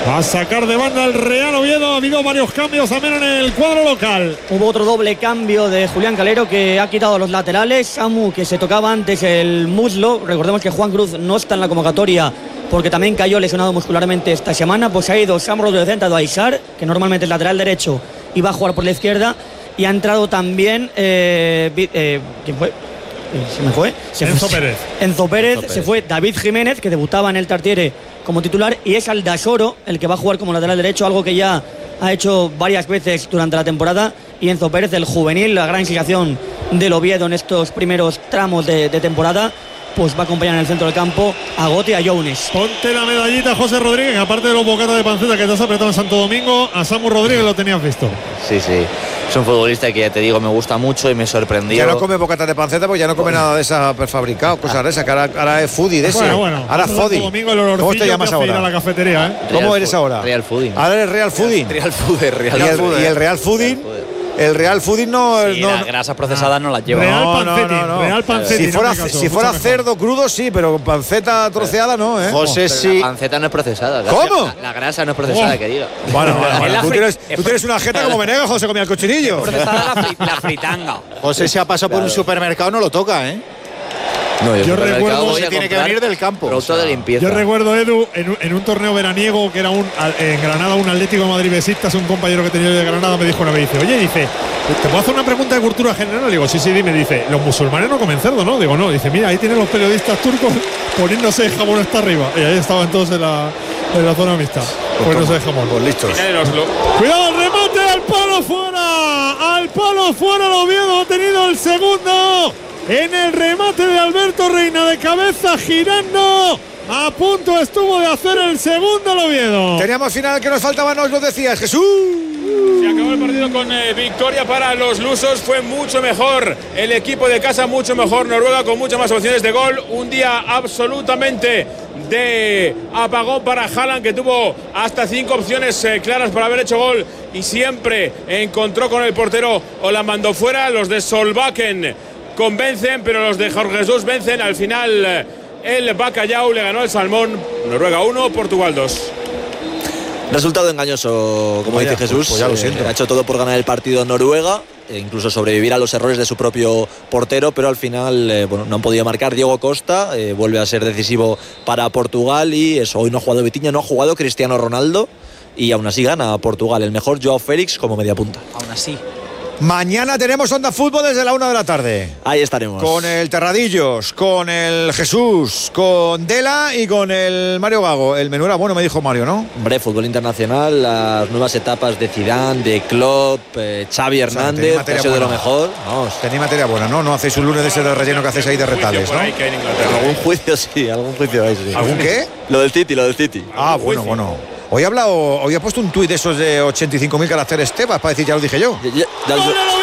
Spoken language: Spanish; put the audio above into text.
A sacar de banda el Real Oviedo. Ha habido varios cambios también en el cuadro local. Hubo otro doble cambio de Julián Calero, que ha quitado los laterales. Samu, que se tocaba antes el muslo. Recordemos que Juan Cruz no está en la convocatoria porque también cayó lesionado muscularmente esta semana. Pues ha ido Sam Rodríguez, ha entrado Aisar, que normalmente es lateral derecho y va a jugar por la izquierda. Y ha entrado también ¿quién fue? Se me fue. Enzo Pérez. Se fue David Jiménez, que debutaba en el Tartiere como titular, y es Aldasoro el que va a jugar como lateral derecho, algo que ya ha hecho varias veces durante la temporada. Y Enzo Pérez, el juvenil, la gran inspiración del Oviedo en estos primeros tramos de temporada, pues va a acompañar en el centro del campo a Gote y a Younes. Ponte la medallita, José Rodríguez, aparte de los bocatas de panceta que te has apretado en Santo Domingo. A Samu Rodríguez lo tenías visto. Sí, es un futbolista que ya te digo me gusta mucho y me sorprendió. Ya no come bocatas de panceta, pues ya no come nada de esas prefabricadas, cosas de esas, que ahora es foodie de ese. Bueno, ahora es foodie. ¿Cómo te llamas ahora? Ir a la cafetería, ¿eh? ¿Cómo eres ahora? Real Fooding. Ahora eres Real Fooding. Real Fooding. ¿Y el Real Fooding? El Real Fooding no. Sí, las grasas procesadas no las lleva. Real Pancetti. Si fuera cerdo crudo, sí, pero panceta troceada no, ¿eh? José, sí. La panceta no es procesada. ¿Cómo? La grasa no es procesada, que diga. Bueno. Tú tienes una jeta como Venegas, José, comía el cochinillo. Procesada la fritanga. José se ha pasado por un supermercado, no lo toca, ¿eh? No, yo recuerdo que tiene que venir del campo. Producto de limpieza. Yo recuerdo, Edu, en un torneo veraniego que era en Granada, un Atlético de Madrid Besistas, un compañero que tenía de Granada me dijo una vez, dice, ¿te puedo hacer una pregunta de cultura general? Le digo, sí, dime. Dice, los musulmanes no comen cerdo, ¿no? Digo, no. Dice, mira, ahí tienen los periodistas turcos poniéndose jamón hasta arriba. Y ahí estaban todos en la zona mixta, poniéndose jamón. Pues listos. Cuidado, el remate al palo fuera. Al palo fuera, el Oviedo ha tenido el segundo. En el remate de Alberto Reina de cabeza girando, a punto estuvo de hacer el segundo el Oviedo. Teníamos final que nos faltaba, nos lo decías, Jesús. Se acabó el partido con victoria para los lusos. Fue mucho mejor el equipo de casa, mucho mejor Noruega, con muchas más opciones de gol. Un día absolutamente de apagón para Haaland, que tuvo hasta 5 opciones claras para haber hecho gol y siempre encontró con el portero o la mandó fuera. Los de Solbakken convencen, pero los de Jorge Jesús vencen. Al final el Bacalhau le ganó el Salmón. Noruega 1, Portugal 2. Resultado engañoso, como dice Jesús. Pues ya lo siento. Ha hecho todo por ganar el partido Noruega, incluso sobrevivir a los errores de su propio portero, pero al final no han podido marcar. Diego Costa vuelve a ser decisivo para Portugal, y eso, hoy no ha jugado Vitinha, no ha jugado Cristiano Ronaldo, y aún así gana Portugal. El mejor Joao Félix como media punta. Aún así. Mañana tenemos Onda Fútbol desde la 1 de la tarde. Ahí estaremos. Con el Terradillos, con el Jesús, con Dela y con el Mario Gago. El menú era bueno, me dijo Mario, ¿no? Hombre, fútbol internacional, las nuevas etapas de Zidane, de Klopp, Xavi Hernández, ha sido de lo mejor. Vamos. Tenéis materia buena, ¿no? No hacéis un lunes de ese de relleno que hacéis ahí de retales, ¿no? Algún juicio sí, algún juicio hay, sí. ¿Algún qué? Lo del City. Ah, bueno. Hoy ha puesto un tuit de esos de 85.000 caracteres Tebas para decir, ya lo dije yo. Ya